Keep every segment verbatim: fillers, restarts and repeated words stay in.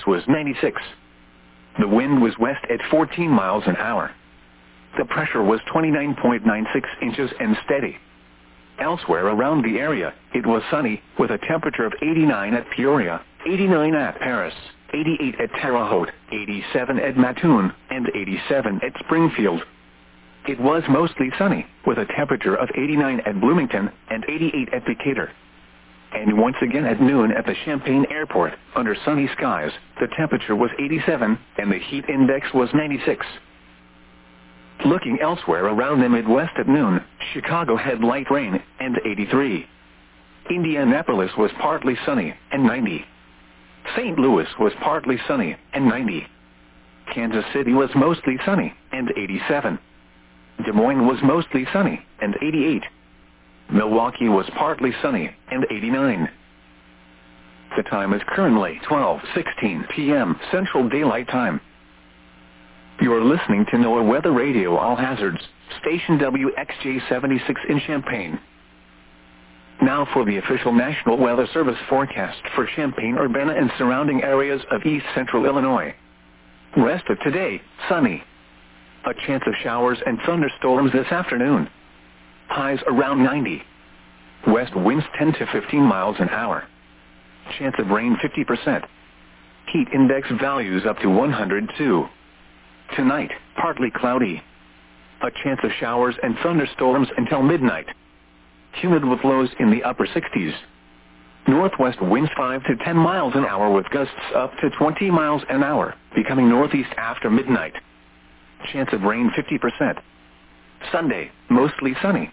was ninety-six. The wind was west at fourteen miles an hour. The pressure was twenty-nine point nine six inches and steady. Elsewhere around the area, it was sunny, with a temperature of eighty-nine at Peoria, eighty-nine at Paris, eighty-eight at Terre Haute, eighty-seven at Mattoon, and eighty-seven at Springfield. It was mostly sunny, with a temperature of eighty-nine at Bloomington and eighty-eight at Decatur. And once again at noon at the Champaign Airport, under sunny skies, the temperature was eighty-seven, and the heat index was ninety-six. Looking elsewhere around the Midwest at noon, Chicago had light rain, and eighty-three. Indianapolis was partly sunny, and ninety. Saint Louis was partly sunny, and ninety. Kansas City was mostly sunny, and eighty-seven. Des Moines was mostly sunny, and eighty-eight. Milwaukee was partly sunny, and eighty-nine. The time is currently twelve sixteen p m Central Daylight Time. You are listening to NOAA Weather Radio All Hazards, station W X J seventy-six in Champaign. Now for the official National Weather Service forecast for Champaign-Urbana and surrounding areas of east central Illinois. Rest of today, sunny. A chance of showers and thunderstorms this afternoon. Highs around ninety. West winds ten to fifteen miles an hour. Chance of rain fifty percent. Heat index values up to one hundred two. Tonight, partly cloudy. A chance of showers and thunderstorms until midnight. Humid with lows in the upper sixties. Northwest winds five to ten miles an hour with gusts up to twenty miles an hour, becoming northeast after midnight. Chance of rain fifty percent. Sunday, mostly sunny.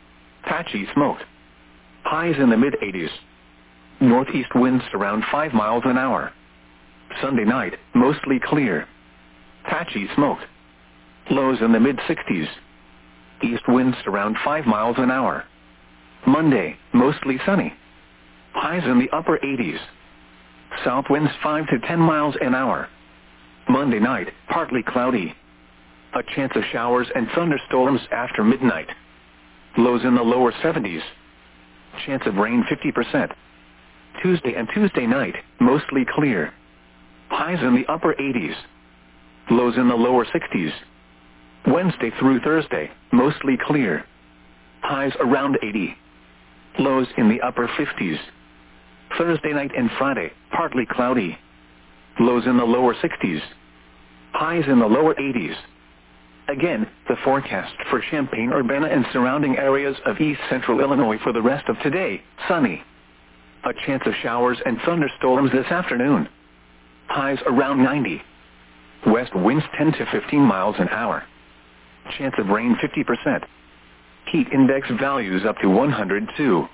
Patchy smoke. Highs in the mid-eighties. Northeast winds around five miles an hour. Sunday night, mostly clear. Patchy smoke. Lows in the mid-sixties. East winds around five miles an hour. Monday, mostly sunny. Highs in the upper eighties. South winds five to ten miles an hour. Monday night, partly cloudy. A chance of showers and thunderstorms after midnight. Lows in the lower seventies. Chance of rain fifty percent. Tuesday and Tuesday night, mostly clear. Highs in the upper eighties. Lows in the lower sixties. Wednesday through Thursday, mostly clear. Highs around eighty. Lows in the upper fifties. Thursday night and Friday, partly cloudy. Lows in the lower sixties. Highs in the lower eighties. Again, the forecast for Champaign-Urbana and surrounding areas of east central Illinois for the rest of today, sunny. A chance of showers and thunderstorms this afternoon. Highs around ninety. West winds ten to fifteen miles an hour. Chance of rain fifty percent. Heat index values up to one hundred two.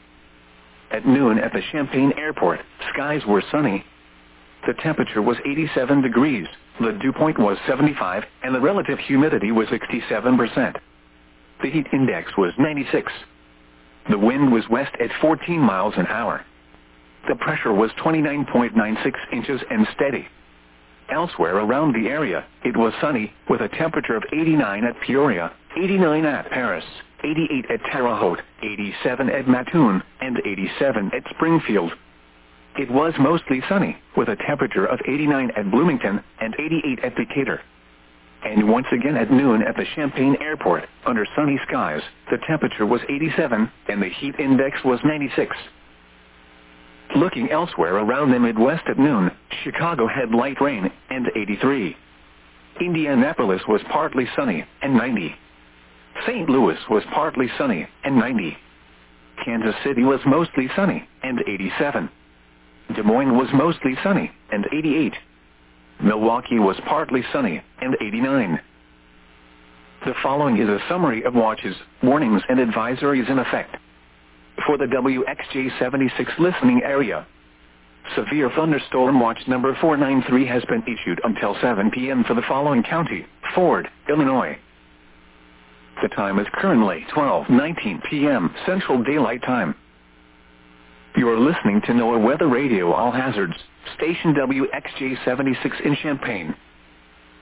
At noon at the Champaign Airport, skies were sunny. The temperature was eighty-seven degrees, the dew point was seventy-five, and the relative humidity was sixty-seven percent. The heat index was ninety-six. The wind was west at fourteen miles an hour. The pressure was twenty-nine point nine six inches and steady. Elsewhere around the area, it was sunny, with a temperature of eighty-nine at Peoria, eighty-nine at Paris, eighty-eight at Terre Haute, eighty-seven at Mattoon, and eighty-seven at Springfield. It was mostly sunny, with a temperature of eighty-nine at Bloomington and eighty-eight at Decatur. And once again at noon at the Champaign Airport, under sunny skies, the temperature was eighty-seven, and the heat index was ninety-six. Looking elsewhere around the Midwest at noon, Chicago had light rain, and eighty-three. Indianapolis was partly sunny, and ninety. Saint Louis was partly sunny, and ninety. Kansas City was mostly sunny, and eighty-seven. Des Moines was mostly sunny, and eighty-eight. Milwaukee was partly sunny, and eighty-nine. The following is a summary of watches, warnings, and advisories in effect for the W X J seventy-six listening area. Severe thunderstorm watch number four nine three has been issued until seven p m for the following county: Ford, Illinois. The time is currently twelve nineteen p m Central Daylight Time. You are listening to NOAA Weather Radio All Hazards, station W X J seventy-six in Champaign.